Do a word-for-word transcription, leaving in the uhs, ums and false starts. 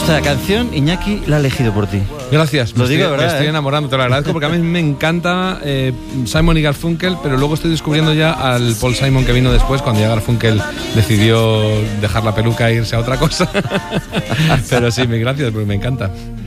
Esta canción, Iñaki, la ha elegido por ti. Gracias, lo me digo, estoy, ¿verdad? me estoy eh? enamorando, te lo agradezco porque a mí me encanta eh, Simon y Garfunkel, pero luego estoy descubriendo ya al Paul Simon que vino después, cuando ya Garfunkel decidió dejar la peluca e irse a otra cosa. Pero sí, gracias, porque me encanta.